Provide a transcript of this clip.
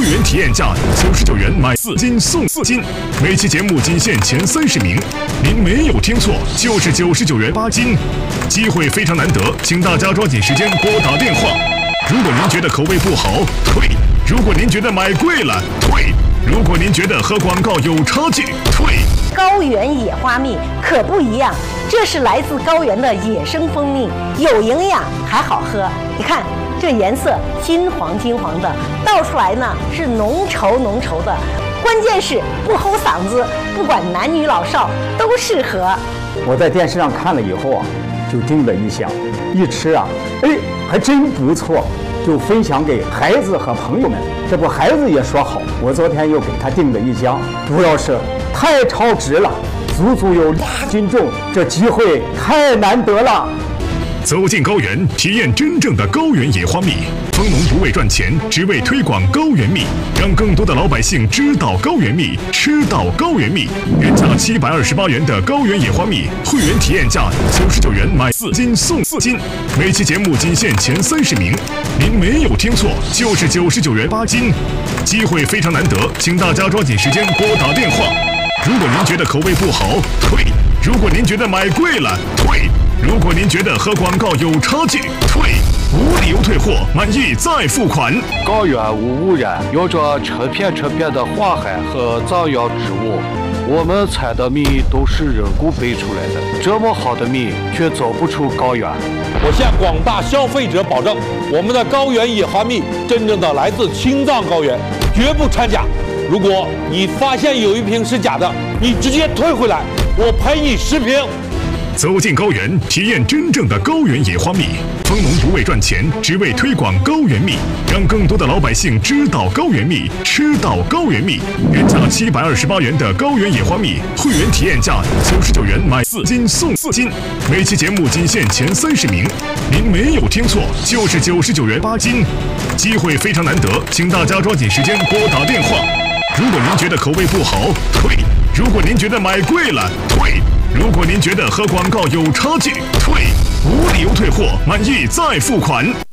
员体验价99元买4斤送4斤，每期节目仅限前30名。您没有听错，就是99元8斤，机会非常难得，请大家抓紧时间拨打电话。如果您觉得口味不好，退；如果您觉得买贵了，退；如果您觉得和广告有差距，退。 高原野花蜜可不一样，这是来自高原的野生蜂蜜，有营养还好喝。你看这颜色金黄金黄的，倒出来呢是浓稠浓稠的，关键是不齁嗓子，不管男女老少都适合。 我在电视上看了以后啊，就订了一箱，一吃啊，还真不错，就分享给孩子和朋友们。这不，孩子也说好，我昨天又给他订了一箱，主要是太超值了，足足有2斤重，这机会太难得了。 走进高原，体验真正的高原野花蜜。蜂农不为赚钱，只为推广高原蜜，让更多的老百姓知道高原蜜，吃到高原蜜。原价728元的高原野花蜜，会员体验价99元买4斤送4斤，每期节目仅限前30名。您没有听错，就是99元8斤，机会非常难得，请大家抓紧时间拨打电话。如果您觉得口味不好，退；如果您觉得买贵了，退；如果您觉得和广告有差距，退，无理由退货，满意再付款。 高原无污染，有着成片的花海和藏药植物，我们采的蜜都是人工培出来的，这么好的蜜却走不出高原。 我向广大消费者保证，我们的高原野花蜜真正的来自青藏高原，绝不掺假。如果你发现有一瓶是假的，你直接退回来，我赔你10瓶。 走进高原，体验真正的高原野花蜜。蜂农不为赚钱，只为推广高原蜜，让更多的老百姓知道高原蜜，吃到高原蜜。原价728元的高原野花蜜，会员体验价99元买4斤送4斤，每期节目仅限前30名。您没有听错，就是99元8斤，机会非常难得，请大家抓紧时间拨打电话。如果您觉得口味不好，退；如果您觉得买贵了，退；如果您觉得和广告有差距，退，无理由退货，满意再付款。